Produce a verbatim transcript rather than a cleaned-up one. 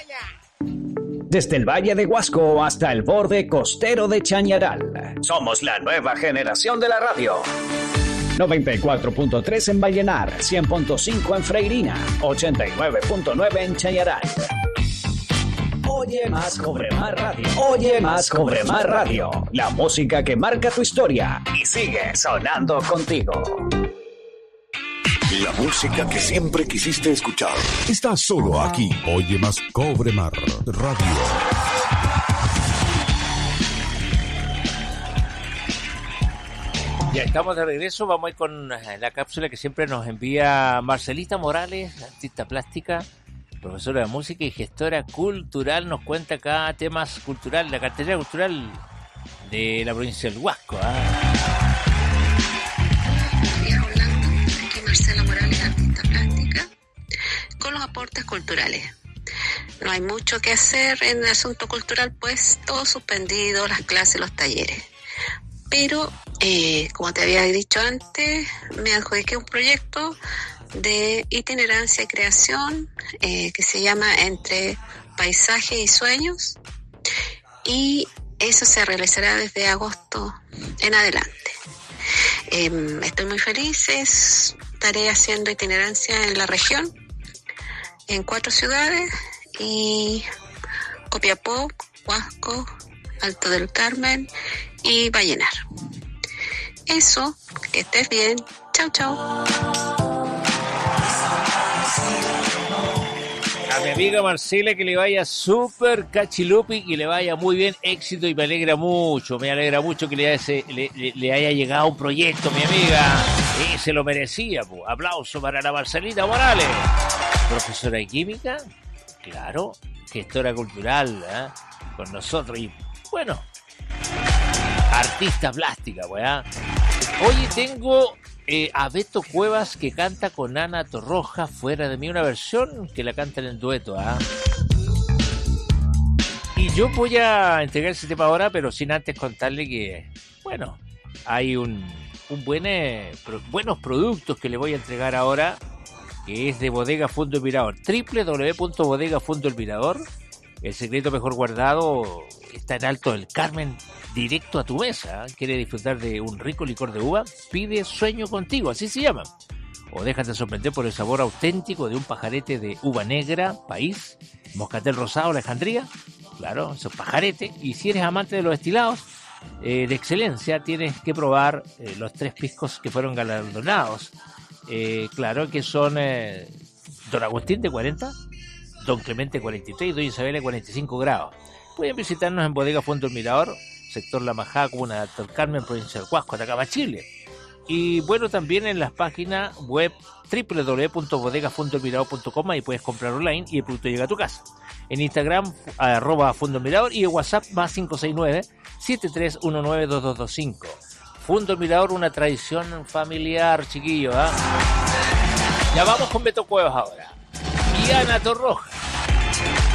Desde el Valle de Huasco hasta el borde costero de Chañaral. Somos la nueva generación de la radio. noventa y cuatro punto tres en Vallenar, cien punto cinco en Freirina, ochenta y nueve punto nueve en Chañaral. Oye más, cobre más radio. Oye más, cobre más radio. La música que marca tu historia y sigue sonando contigo. La música que siempre quisiste escuchar está solo aquí. Oye más, cobre más radio. Ya estamos de regreso, vamos a ir con la cápsula que siempre nos envía Marcelita Morales, artista plástica, profesora de música y gestora cultural. Nos cuenta acá temas culturales, la cartelera cultural de la provincia del Huasco. ¿eh? Marcela Morales, artista plástica, con los aportes culturales. No hay mucho que hacer en el asunto cultural, pues todo suspendido, las clases, los talleres. Pero, eh, como te había dicho antes, me adjudiqué un proyecto de itinerancia y creación eh, que se llama Entre Paisaje y Sueños, y eso se realizará desde agosto en adelante. Eh, estoy muy feliz, es, estaré haciendo itinerancia en la región, en cuatro ciudades, y Copiapó, Huasco, Alto del Carmen y Vallenar. Eso, que estés bien, chau chau. A mi amiga Marcela que le vaya súper cachilupi, que le vaya muy bien, éxito, y me alegra mucho, me alegra mucho que le, haya, le, le, le haya llegado un proyecto, mi amiga, y se lo merecía, pues. Aplauso para la Marcelita Morales, profesora de química, claro, gestora cultural, ¿eh? Con nosotros, y bueno, artista plástica, weá. Oye, tengo... Eh, a Beto Cuevas que canta con Ana Torroja, Fuera de mí, una versión que la cantan en dueto. ¿ah? Y yo voy a entregar ese tema ahora, pero sin antes contarle que, bueno, hay un, un buen, eh, pro, buenos productos que le voy a entregar ahora, que es de Bodega Fundo El Mirador, doble u doble u doble u punto bodega fundo el mirador. El secreto mejor guardado está en Alto del Carmen, directo a tu mesa. ¿Quiere disfrutar de un rico licor de uva? Pide Sueño Contigo, así se llama. O déjate sorprender por el sabor auténtico de un pajarete de uva negra, país, moscatel rosado, Alejandría. Claro, esos pajaretes. Y si eres amante de los destilados eh, de excelencia, tienes que probar eh, los tres piscos que fueron galardonados. Eh, claro que son eh, Don Agustín de cuarenta, Don Clemente cuarenta y tres y Doña Isabel de cuarenta y cinco grados. Pueden visitarnos en Bodega Fundo El Mirador, sector La Majada, comuna de Alto del Carmen, provincia del Huasco, Atacama, Chile. Y bueno, también en las páginas web doble u doble u doble u punto bodega fundo el mirador punto com, ahí puedes comprar online y el producto llega a tu casa. En Instagram, arroba Fundo El Mirador, y en WhatsApp más cinco seis nueve, siete tres uno nueve, dos dos dos cinco. Fundo El Mirador, una tradición familiar, chiquillo, ¿ah? ¿eh? Ya vamos con Beto Cuevas ahora. Y Ana Torroja.